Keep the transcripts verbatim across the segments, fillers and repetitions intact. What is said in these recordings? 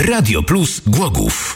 Radio Plus Głogów.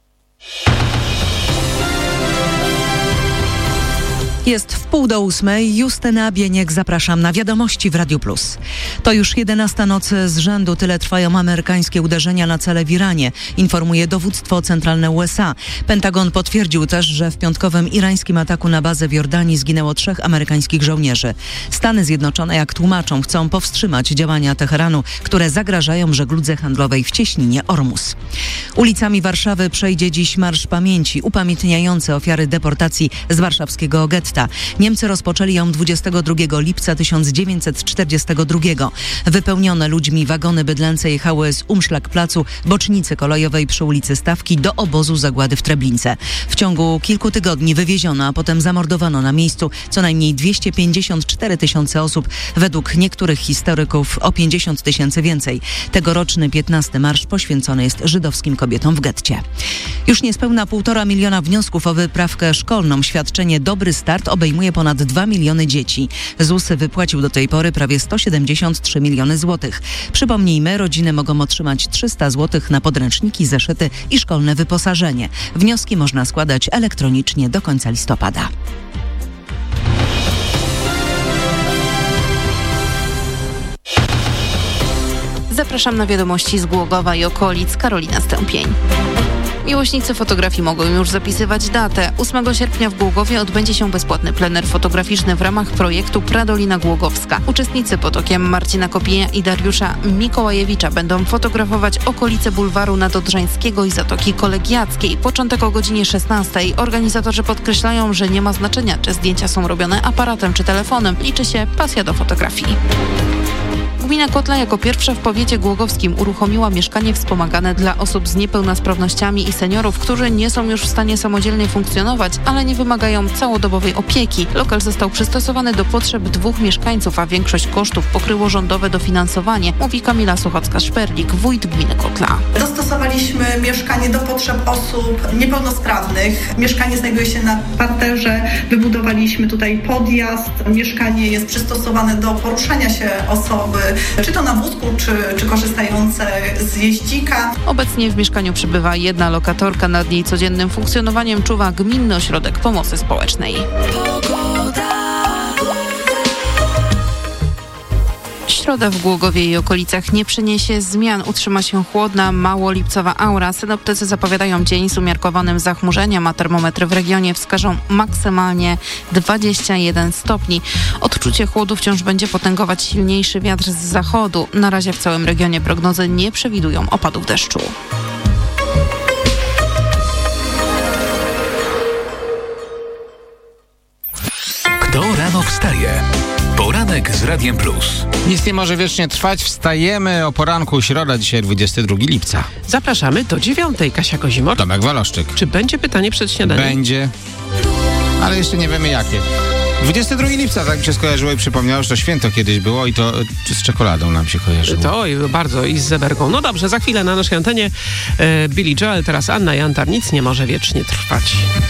Jest w pół do ósmej. Justyna Bieniek, zapraszam na Wiadomości w Radiu Plus. To już jedenasta noc z rzędu, tyle trwają amerykańskie uderzenia na cele w Iranie, informuje dowództwo centralne U S A. Pentagon potwierdził też, że w piątkowym irańskim ataku na bazę w Jordanii zginęło trzech amerykańskich żołnierzy. Stany Zjednoczone, jak tłumaczą, chcą powstrzymać działania Teheranu, które zagrażają żegludze handlowej w cieśninie Ormus. Ulicami Warszawy przejdzie dziś Marsz Pamięci, upamiętniający ofiary deportacji z warszawskiego getta. Niemcy rozpoczęli ją dwudziestego drugiego lipca tysiąc dziewięćset czterdziestego drugiego. Wypełnione ludźmi wagony bydlęce jechały z Umszlak-Placu, bocznicy kolejowej przy ulicy Stawki do obozu zagłady w Treblince. W ciągu kilku tygodni wywieziono, a potem zamordowano na miejscu co najmniej dwieście pięćdziesiąt cztery tysiące osób. Według niektórych historyków o pięćdziesiąt tysięcy więcej. Tegoroczny piętnasty marsz poświęcony jest żydowskim kobietom w getcie. Już niespełna półtora miliona wniosków o wyprawkę szkolną. Świadczenie Dobry Start obejmuje ponad dwa miliony dzieci. Z U S wypłacił do tej pory prawie sto siedemdziesiąt trzy miliony złotych. Przypomnijmy, rodziny mogą otrzymać trzysta złotych na podręczniki, zeszyty i szkolne wyposażenie. Wnioski można składać elektronicznie do końca listopada. Zapraszam na Wiadomości z Głogowa i okolic. Karolina Stępień. Miłośnicy fotografii mogą już zapisywać datę. ósmego sierpnia w Głogowie odbędzie się bezpłatny plener fotograficzny w ramach projektu Pradolina Głogowska. Uczestnicy pod okiem Marcina Kopieja i Dariusza Mikołajewicza będą fotografować okolice bulwaru Nadodrzańskiego i Zatoki Kolegiackiej. Początek o godzinie szesnastej. Organizatorzy podkreślają, że nie ma znaczenia, czy zdjęcia są robione aparatem czy telefonem. Liczy się pasja do fotografii. Gmina Kotla jako pierwsza w powiecie głogowskim uruchomiła mieszkanie wspomagane dla osób z niepełnosprawnościami i seniorów, którzy nie są już w stanie samodzielnie funkcjonować, ale nie wymagają całodobowej opieki. Lokal został przystosowany do potrzeb dwóch mieszkańców, a większość kosztów pokryło rządowe dofinansowanie, mówi Kamila Suchocka-Szperlik, wójt gminy Kotla. Dostosowaliśmy mieszkanie do potrzeb osób niepełnosprawnych. Mieszkanie znajduje się na parterze. Wybudowaliśmy tutaj podjazd. Mieszkanie jest przystosowane do poruszania się osoby, czy to na wózku, czy, czy korzystające z jeździka. Obecnie w mieszkaniu przebywa jedna lokatorka. Nad jej codziennym funkcjonowaniem czuwa Gminny Ośrodek Pomocy Społecznej. Środa w Głogowie i okolicach nie przyniesie zmian. Utrzyma się chłodna, mało lipcowa aura. Synoptycy zapowiadają dzień z umiarkowanym zachmurzeniem, a termometry w regionie wskażą maksymalnie dwadzieścia jeden stopni. Odczucie chłodu wciąż będzie potęgować silniejszy wiatr z zachodu. Na razie w całym regionie prognozy nie przewidują opadów deszczu. Kto rano wstaje? Poranek z Radiem Plus. Nic nie może wiecznie trwać. Wstajemy o poranku, środa, dzisiaj dwudziestego drugiego lipca. Zapraszamy do dziewiątej. Kasia Kozimor. Tomek Waloszczyk. Czy będzie pytanie przed śniadaniem? Będzie, ale jeszcze nie wiemy jakie. dwudziestego drugiego lipca, tak mi się skojarzyło i przypomniało, że to święto kiedyś było i to z czekoladą nam się kojarzyło. To oj, bardzo i z zeberką. No dobrze, za chwilę na naszej antenie e, Billy Joel, teraz Anna Jantar. Nic nie może wiecznie trwać.